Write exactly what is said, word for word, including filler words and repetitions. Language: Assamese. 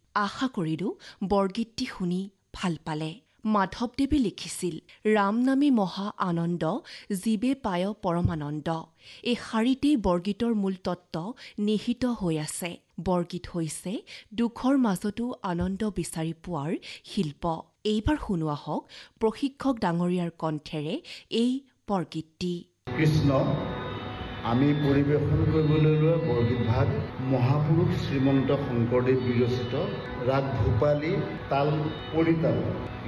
আশা কৰিলোঁ বৰগীতটি শুনি ভাল পালে। মাধৱদেৱে লিখিছিল, ৰাম নামে মহা আনন্দ, জীৱে পায় পৰমানন্দ। এই শাৰীতেই বৰগীতৰ মূল তত্ত্ব নিহিত হৈ আছে। বৰগীত হৈছে দুখৰ মাজতো আনন্দ বিচাৰি পোৱাৰ শিল্প। এইবাৰ শুনোৱা হওক প্ৰশিক্ষক ডাঙৰীয়াৰ কণ্ঠেৰে এই বৰগীতটি। কৃষ্ণ আমি পৰিৱেশন কৰিবলৈ লোৱা বৰগীত ভাগ মহাপুৰুষ শ্ৰীমন্ত শংকৰদেৱ বিৰচিত ৰাগ ভূপালী তাল পৰিতাল